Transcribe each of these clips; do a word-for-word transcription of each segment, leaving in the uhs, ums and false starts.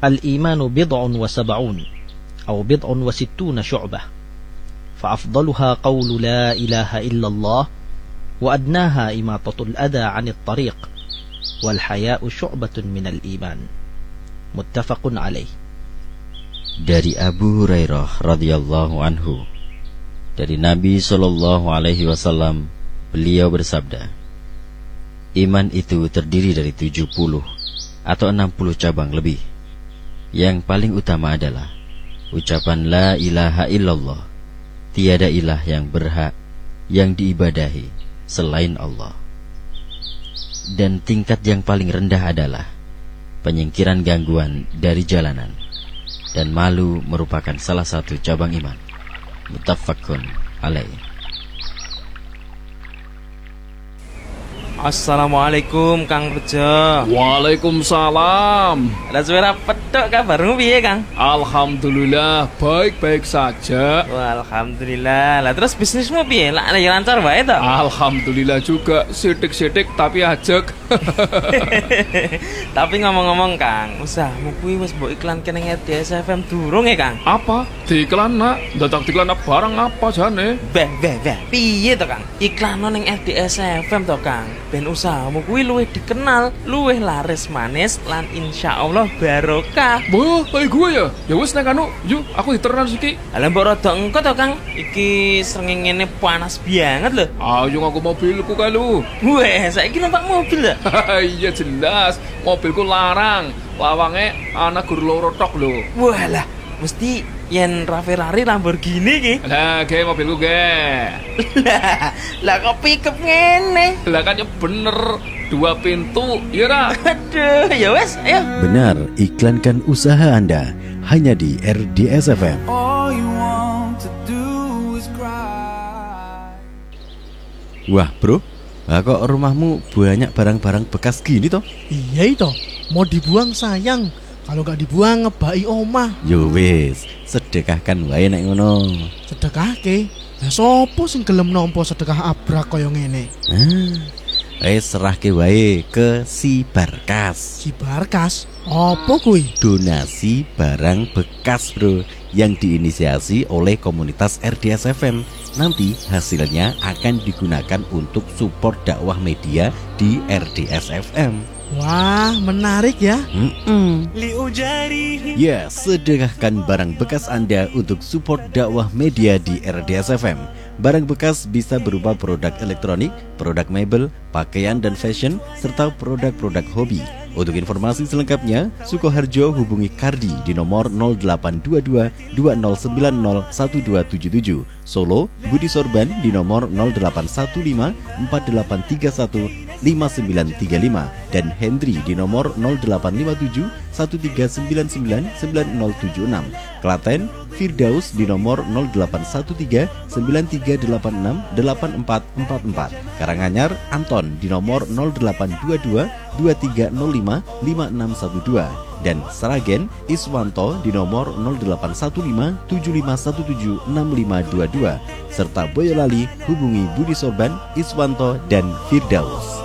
Al-imanu bid'un wa sab'un atau bid'un wa sittuna syu'bah. Fa'afdaluha qawlu la ilaha illallah wa adnaha imatatul adha 'anil tariq wal haya'u syu'batun minal iman. Muttafaqun alaih. Dari Abu Hurairah radhiyallahu anhu, dari Nabi sallallahu alaihi wasallam, beliau bersabda, iman itu terdiri dari tujuh puluh atau enam puluh cabang lebih. Yang paling utama adalah ucapan la ilaha illallah, tiada ilah yang berhak yang diibadahi selain Allah. Dan tingkat yang paling rendah adalah penyingkiran gangguan dari jalanan, dan malu merupakan salah satu cabang iman. Muttafaqun alaih. Assalamualaikum Kang Bejo. Waalaikumsalam. Ada suara pedok kabarmu piye Kang? Alhamdulillah baik-baik saja. Wah, alhamdulillah. Lah terus bisnismu piye? Lah lagi lancar wae to? Alhamdulillah juga, sidik-sidik tapi ajek. Tapi ngomong-ngomong Kang, usahamu kuwi wis mbok iklanke ning R D S F M durung ya Kang? Apa? Diiklan nak? Dadak diiklan barang apa jane? Beh, beh, beh. Piye to Kang? Iklan ning R D S F M to Kang. Ben usahamu kuwi luwih dikenal, luwih laris manis lan insyaallah barokah. Wah, kayak gue ya. Ya wis nek anu, yuk aku diteran iki. Lah mbok rada engko to Kang. Iki srengenge panas banget lho. Ayo aku mobilku kae lu. Weh, saiki numpak mobil lho. Iya jelas, mobilku larang. Lawange ana gur loro tok lho. Walah, mesti yen Ferrari Lamborghini ki. Lah, ge mobilku ge. Lah, lah kok pickup ngene? Lah kan ya bener, dua pintu, iya ra? Aduh, ya wes, ayo. Benar, iklankan usaha Anda hanya di R D S F M. Wah bro, lah kok rumahmu banyak barang-barang bekas gini toh? Iya itu, mau dibuang sayang. Kalau gak dibuang ngebai omah. Yo wis, sedekahkan wae nek ngono. Sedekahke? Lah sopo sing gelem nampa sedekah abrak kaya ngene? Ah, eh serahke wae ke si Barkas. Si Barkas? Apa kuwi? Donasi barang bekas bro, yang diinisiasi oleh komunitas R D S F M. Nanti hasilnya akan digunakan untuk support dakwah media di R D S F M. Wah, menarik ya. Mm-mm. Ya, sedekahkan barang bekas Anda untuk support dakwah media di R D S F M. Barang bekas bisa berupa produk elektronik, produk mebel, pakaian dan fashion, serta produk-produk hobi. Untuk informasi selengkapnya, Sukoharjo hubungi Kardi di nomor nol delapan dua dua dua nol sembilan nol satu dua tujuh tujuh. Solo, Budi Sorban di nomor nol delapan satu lima empat delapan tiga satu lima sembilan tiga lima dan Hendri di nomor nol delapan lima tujuh satu tiga sembilan sembilan sembilan nol tujuh enam. Klaten, Firdaus di nomor nol delapan satu tiga sembilan tiga delapan enam delapan empat empat empat. Karanganyar, Anton di nomor nol delapan dua dua dua tiga nol lima lima enam satu dua dan Sragen, Iswanto di nomor nol delapan satu lima tujuh lima satu tujuh enam lima dua dua serta Boyolali hubungi Budi Sorban, Iswanto dan Firdaus.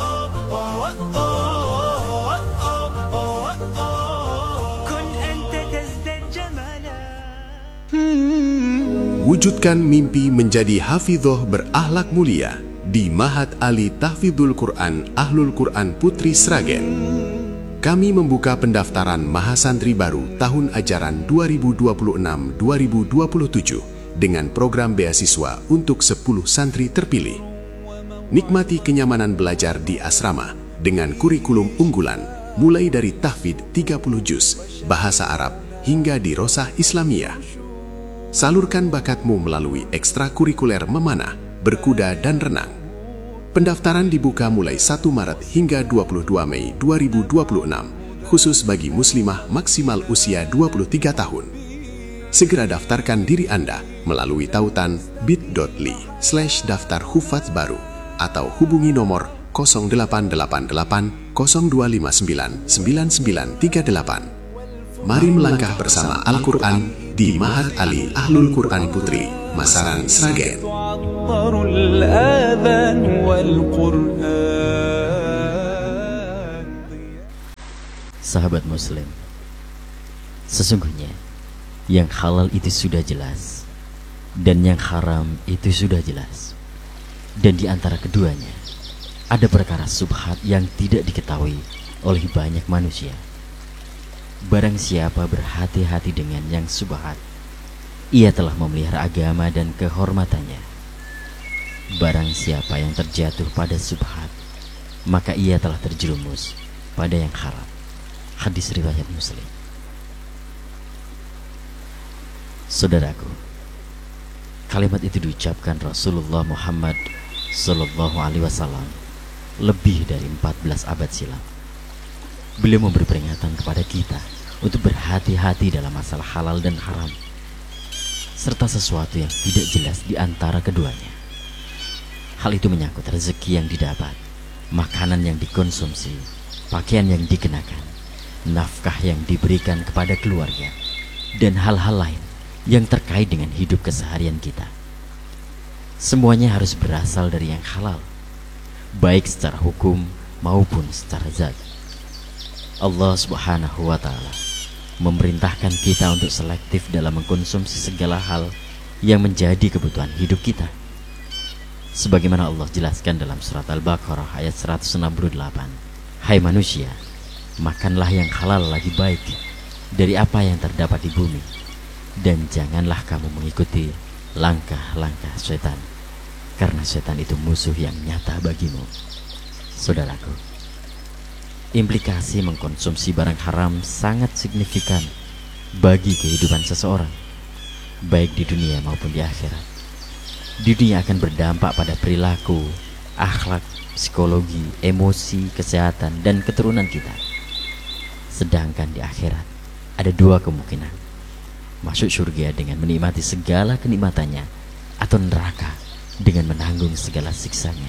Wujudkan mimpi menjadi hafidhoh berakhlak mulia di Mahat Ali Tahfidzul Quran Ahlul Quran Putri Sragen. Kami membuka pendaftaran Mahasantri baru tahun ajaran dua ribu dua puluh enam dua ribu dua puluh tujuh dengan program beasiswa untuk sepuluh santri terpilih. Nikmati kenyamanan belajar di asrama dengan kurikulum unggulan mulai dari tahfidz tiga puluh juz, bahasa Arab hingga dirosah Islamiyah. Salurkan bakatmu melalui ekstrakurikuler memanah, berkuda dan renang. Pendaftaran dibuka mulai satu Maret hingga dua puluh dua Mei dua ribu dua puluh enam, khusus bagi muslimah maksimal usia dua puluh tiga tahun. Segera daftarkan diri Anda melalui tautan bit.ly slash daftar hufaz baru atau hubungi nomor nol delapan delapan delapan nol dua lima sembilan sembilan sembilan tiga delapan. Mari melangkah bersama Al-Quran di Mahat Ali Ahlul Quran Putri, Masaran, Sragen. Sahabat Muslim, Sesungguhnya yang halal itu sudah jelas dan yang haram itu sudah jelas. Dan di antara keduanya ada perkara subhat yang tidak diketahui oleh banyak manusia. Barang siapa berhati-hati dengan yang subhat, ia telah memelihara agama dan kehormatannya. Barang siapa yang terjatuh pada subhat, maka ia telah terjerumus pada yang haram. Hadis riwayat Muslim. Saudaraku, kalimat itu diucapkan Rasulullah Muhammad Sallallahu Alaihi Wasallam lebih dari empat belas abad silam. Beliau memberi peringatan kepada kita untuk berhati-hati dalam masalah halal dan haram, serta sesuatu yang tidak jelas di antara keduanya. Hal itu menyangkut rezeki yang didapat, makanan yang dikonsumsi, pakaian yang dikenakan, nafkah yang diberikan kepada keluarga, dan hal-hal lain yang terkait dengan hidup keseharian kita. Semuanya harus berasal dari yang halal, baik secara hukum maupun secara zat. Allah Subhanahu wa Ta'ala memerintahkan kita untuk selektif dalam mengkonsumsi segala hal yang menjadi kebutuhan hidup kita. Sebagaimana Allah jelaskan dalam surat Al-Baqarah ayat seratus enam puluh delapan, "Hai manusia, makanlah yang halal lagi baik dari apa yang terdapat di bumi, dan janganlah kamu mengikuti langkah-langkah setan, karena setan itu musuh yang nyata bagimu." Saudaraku, implikasi mengkonsumsi barang haram sangat signifikan bagi kehidupan seseorang, baik di dunia maupun di akhirat. Di dunia akan berdampak pada perilaku, akhlak, psikologi, emosi, kesehatan, dan keturunan kita. Sedangkan di akhirat ada dua kemungkinan: masuk surga dengan menikmati segala kenikmatannya, atau neraka dengan menanggung segala siksanya.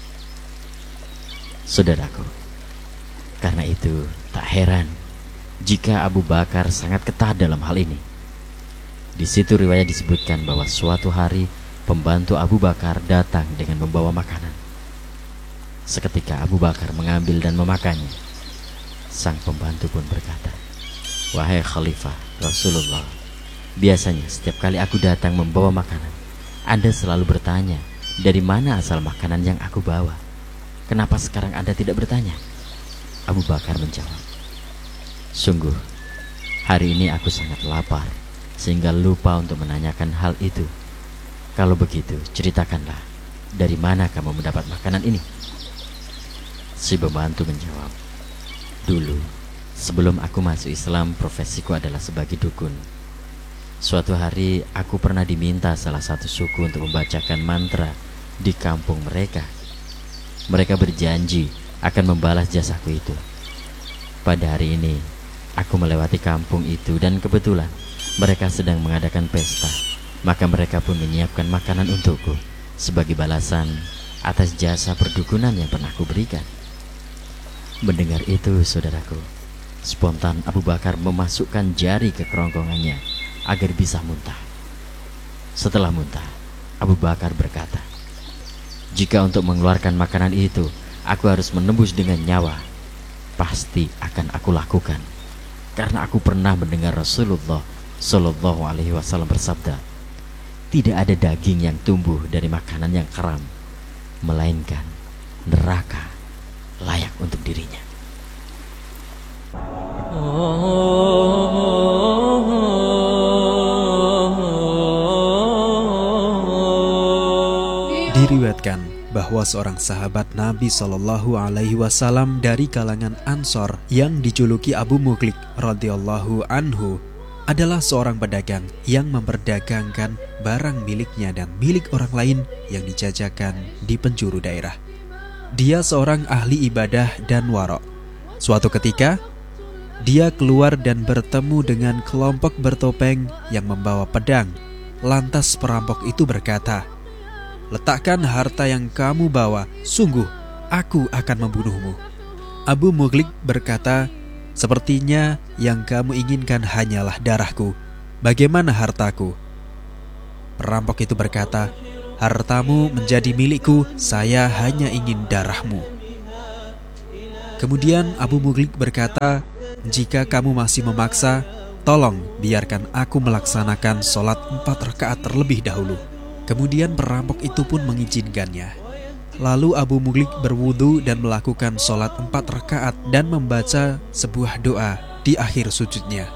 Saudaraku, karena itu tak heran jika Abu Bakar sangat ketat dalam hal ini. Di situ riwayat disebutkan bahwa suatu hari pembantu Abu Bakar datang dengan membawa makanan. Seketika Abu Bakar mengambil dan memakannya. Sang pembantu pun berkata, "Wahai Khalifah Rasulullah, biasanya setiap kali aku datang membawa makanan, Anda selalu bertanya, dari mana asal makanan yang aku bawa? Kenapa sekarang Anda tidak bertanya?" Abu Bakar menjawab, "Sungguh, hari ini aku sangat lapar, sehingga lupa untuk menanyakan hal itu. Kalau begitu, ceritakanlah, dari mana kamu mendapat makanan ini?" Si pembantu menjawab, "Dulu, sebelum aku masuk Islam, profesiku adalah sebagai dukun. Suatu hari aku pernah diminta salah satu suku untuk membacakan mantra di kampung mereka. Mereka berjanji akan membalas jasaku itu. Pada hari ini, aku melewati kampung itu dan kebetulan mereka sedang mengadakan pesta. Maka mereka pun menyiapkan makanan untukku sebagai balasan atas jasa perdukunan yang pernah aku berikan." Mendengar itu, saudaraku, spontan Abu Bakar memasukkan jari ke kerongkongannya agar bisa muntah. Setelah muntah, Abu Bakar berkata, "Jika untuk mengeluarkan makanan itu aku harus menembus dengan nyawa, pasti akan aku lakukan, karena aku pernah mendengar Rasulullah Shallallahu Alaihi Wasallam bersabda, tidak ada daging yang tumbuh dari makanan yang haram, melainkan neraka layak untuk dirinya." Diriwayatkan bahwa seorang sahabat Nabi Shallallahu Alaihi Wasallam dari kalangan Ansor yang dijuluki Abu Mughlik radhiyallahu anhu adalah seorang pedagang yang memperdagangkan barang miliknya dan milik orang lain yang dijajakan di penjuru daerah. Dia seorang ahli ibadah dan warok. Suatu ketika, dia keluar dan bertemu dengan kelompok bertopeng yang membawa pedang. Lantas perampok itu berkata, "Letakkan harta yang kamu bawa, sungguh aku akan membunuhmu." Abu Mughlik berkata, "Sepertinya yang kamu inginkan hanyalah darahku. Bagaimana hartaku?" Perampok itu berkata, "Hartamu menjadi milikku, saya hanya ingin darahmu." Kemudian Abu Mughlik berkata, "Jika kamu masih memaksa, tolong biarkan aku melaksanakan sholat empat rakaat terlebih dahulu. Kemudian perampok itu pun mengizinkannya. Lalu Abu Mughliq berwudu dan melakukan sholat empat rakaat dan membaca sebuah doa di akhir sujudnya.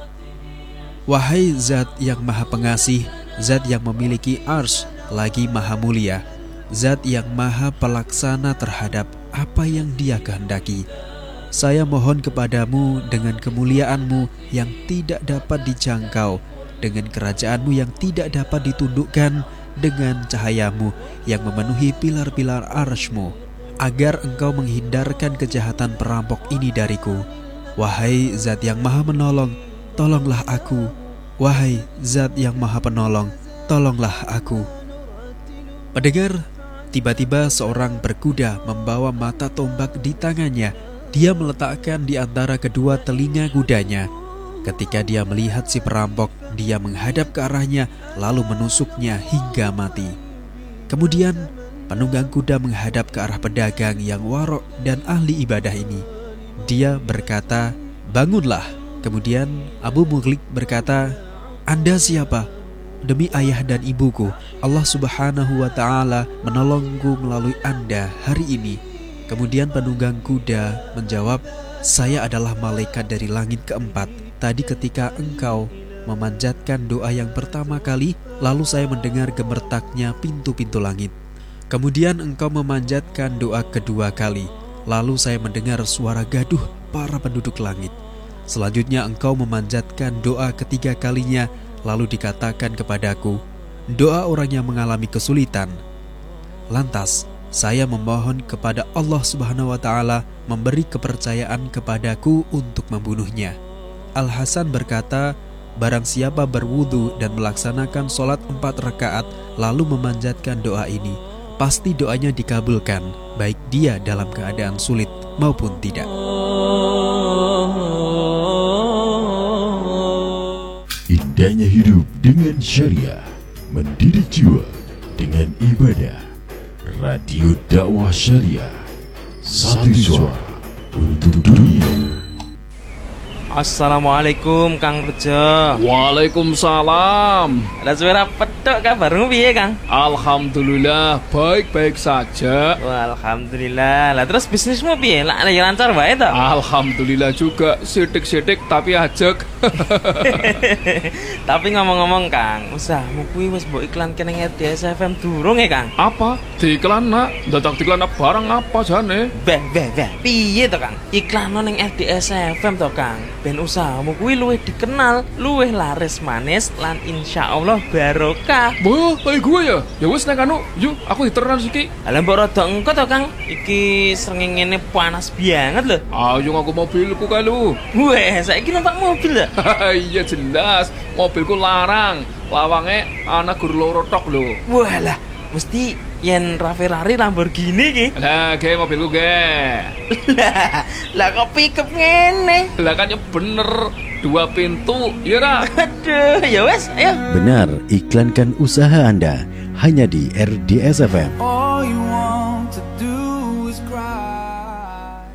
Wahai Zat yang Maha Pengasih, Zat yang memiliki arsy lagi Maha Mulia, Zat yang Maha Pelaksana terhadap apa yang Dia kehendaki, saya mohon kepadamu dengan kemuliaan-Mu yang tidak dapat dijangkau, dengan kerajaan-Mu yang tidak dapat ditundukkan, dengan cahaya-Mu yang memenuhi pilar-pilar arsy-Mu, agar Engkau menghindarkan kejahatan perampok ini dariku. Wahai Zat yang Maha Menolong, tolonglah aku. Wahai Zat yang Maha Penolong, tolonglah aku. Pendengar, tiba-tiba seorang berkuda membawa mata tombak di tangannya. Dia meletakkan di antara kedua telinga kudanya. Ketika dia melihat si perampok, dia menghadap ke arahnya lalu menusuknya hingga mati. Kemudian penunggang kuda menghadap ke arah pedagang yang warok dan ahli ibadah ini. Dia berkata, "Bangunlah." Kemudian Abu Mughliq berkata, "Anda siapa?" "Demi ayah dan ibuku, Allah Subhanahu wa Ta'ala menolongku melalui Anda hari ini." Kemudian penunggang kuda menjawab, "Saya adalah malaikat dari langit keempat. Tadi ketika engkau memanjatkan doa yang pertama kali, lalu saya mendengar gemertaknya pintu-pintu langit. Kemudian engkau memanjatkan doa kedua kali, lalu saya mendengar suara gaduh para penduduk langit. Selanjutnya engkau memanjatkan doa ketiga kalinya, lalu dikatakan kepadaku, doa orang yang mengalami kesulitan. Lantas saya memohon kepada Allah Subhanahu wa Ta'ala memberi kepercayaan kepadaku untuk membunuhnya." Al-Hasan berkata, "Barang siapa berwudu dan melaksanakan sholat empat rakaat lalu memanjatkan doa ini, pasti doanya dikabulkan, baik dia dalam keadaan sulit maupun tidak." Indahnya hidup dengan syariah, mendidik jiwa dengan ibadah. Radio Dakwah Syariah, satu suara untuk dunia. Assalamualaikum Kang Rejo. Waalaikumsalam. Ada suara pedok kabarmu piye Kang? Alhamdulillah baik-baik saja. Wah, alhamdulillah. Lah terus bisnismu piye? Lah ya lancar wae to? Alhamdulillah juga, sidik-sidik tapi ajek. Tapi ngomong-ngomong Kang, usahamu kuwi wis mbok iklan kene R D S F M durung ya Kang? Apa? Diiklan nak? Dadak diiklan barang apa jane? Beh, beh, beh. Piye to Kang? Iklan ning R D S F M to Kang. Ben usahamu kuwi luwih dikenal, luwih laris manis lan insyaallah barokah. Boh, kayak gue ya. Ya wis nek anu, yuk aku diteran siki. Lah mbok rada engko to Kang. Iki srengenge panas banget lho. Ayo aku mobilku kae lho. Weh, saiki numpak mobil ya? Iya jelas, mobilku larang. Lawange ana gur loro tok lho. Walah, mesti yen Ferrari Lamborghini ki. Lah, ge mobilku ge. Lah, lah kok pickup ngene? Lah kan ya bener, dua pintu, ya ra? Aduh, ya wes, ayo. Benar, iklankan usaha Anda hanya di R D S F M. All you want to do is cry.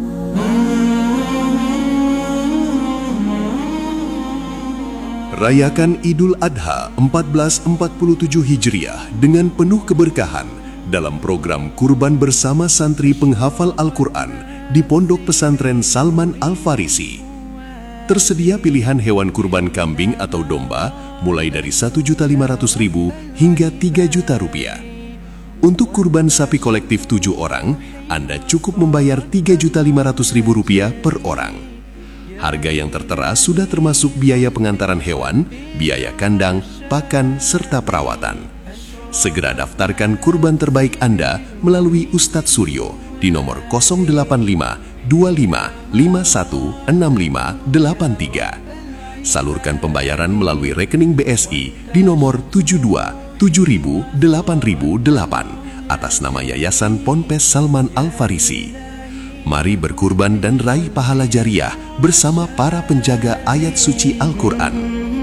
Rayakan Idul Adha seribu empat ratus empat puluh tujuh Hijriah dengan penuh keberkahan dalam program Kurban bersama santri penghafal Al-Quran di Pondok Pesantren Salman Al-Farisi. Tersedia pilihan hewan kurban kambing atau domba mulai dari satu juta lima ratus ribu hingga tiga juta rupiah. Untuk kurban sapi kolektif tujuh orang, Anda cukup membayar tiga juta lima ratus ribu rupiah per orang. Harga yang tertera sudah termasuk biaya pengantaran hewan, biaya kandang, pakan, serta perawatan. Segera daftarkan kurban terbaik Anda melalui Ustadz Suryo di nomor nol delapan lima dua lima lima satu enam lima delapan tiga. Salurkan pembayaran melalui rekening B S I di nomor tujuh dua tujuh ribu delapan ribu delapan atas nama Yayasan Ponpes Salman Al-Farisi. Mari berkurban dan raih pahala jariah bersama para penjaga ayat suci Al-Quran.